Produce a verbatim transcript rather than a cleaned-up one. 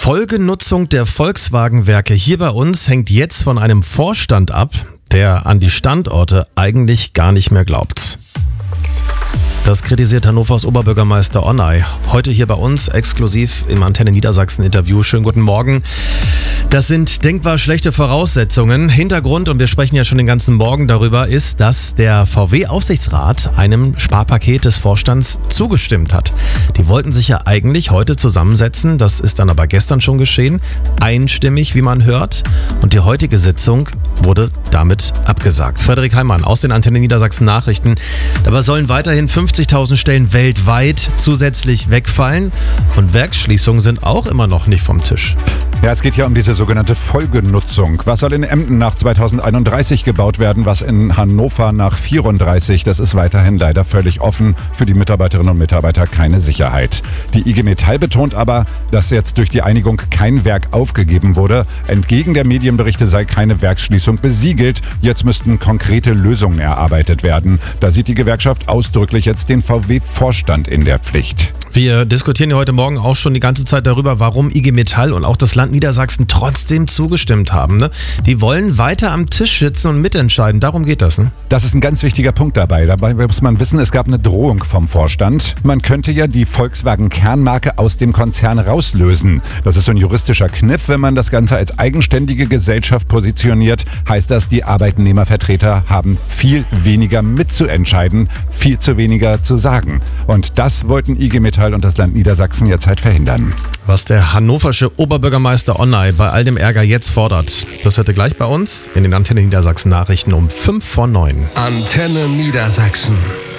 Folgenutzung der Volkswagen-Werke hier bei uns hängt jetzt von einem Vorstand ab, der an die Standorte eigentlich gar nicht mehr glaubt. Das kritisiert Hannovers Oberbürgermeister Onay. Heute hier bei uns exklusiv im Antenne Niedersachsen Interview. Schönen guten Morgen. Das sind denkbar schlechte Voraussetzungen. Hintergrund, und wir sprechen ja schon den ganzen Morgen darüber, ist, dass der V W-Aufsichtsrat einem Sparpaket des Vorstands zugestimmt hat. Die wollten sich ja eigentlich heute zusammensetzen. Das ist dann aber gestern schon geschehen. Einstimmig, wie man hört. Und die heutige Sitzung wurde damit abgesagt. Frederik Heimann aus den Antenne Niedersachsen Nachrichten. Dabei sollen weiterhin fünfzigtausend Stellen weltweit zusätzlich wegfallen. Und Werksschließungen sind auch immer noch nicht vom Tisch. Ja, es geht ja um diese sogenannte Folgenutzung. Was soll in Emden nach zweitausendeinunddreißig gebaut werden, was in Hannover nach vierunddreißig? Das ist weiterhin leider völlig offen. Für die Mitarbeiterinnen und Mitarbeiter keine Sicherheit. Die I G Metall betont aber, dass jetzt durch die Einigung kein Werk aufgegeben wurde. Entgegen der Medienberichte sei keine Werksschließung besiegelt. Jetzt müssten konkrete Lösungen erarbeitet werden. Da sieht die Gewerkschaft ausdrücklich jetzt den V W-Vorstand in der Pflicht. Wir diskutieren ja heute Morgen auch schon die ganze Zeit darüber, warum I G Metall und auch das Land Niedersachsen trotzdem zugestimmt haben. Ne? Die wollen weiter am Tisch sitzen und mitentscheiden. Darum geht das. Ne? Das ist ein ganz wichtiger Punkt dabei. Dabei muss man wissen, es gab eine Drohung vom Vorstand. Man könnte ja die Volkswagen-Kernmarke aus dem Konzern rauslösen. Das ist so ein juristischer Kniff. Wenn man das Ganze als eigenständige Gesellschaft positioniert, heißt das, die Arbeitnehmervertreter haben viel weniger mitzuentscheiden, viel zu weniger zu sagen. Und das wollten I G Metall und das Land Niedersachsen jetzt halt verhindern. Was der hannoversche Oberbürgermeister Onay bei all dem Ärger jetzt fordert, das hört ihr gleich bei uns in den Antenne Niedersachsen Nachrichten um fünf vor neun. Antenne Niedersachsen.